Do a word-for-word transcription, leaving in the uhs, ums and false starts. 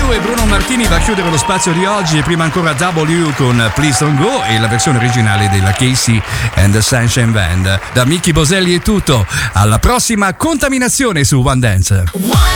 W e Bruno Martini va a chiudere lo spazio di oggi, e prima ancora W con Please Don't Go e la versione originale della Casey and the Sunshine Band. Da Mickey Boselli è tutto, alla prossima contaminazione su One Dance.